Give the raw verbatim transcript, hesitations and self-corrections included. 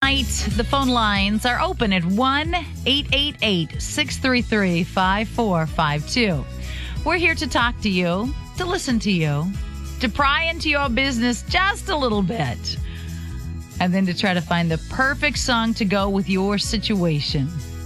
The phone lines are open at one eight eight eight, six three three, five four five two. We're here to talk to you, to listen to you, to pry into your business just a little bit, and then to try to find the perfect song to go with your situation.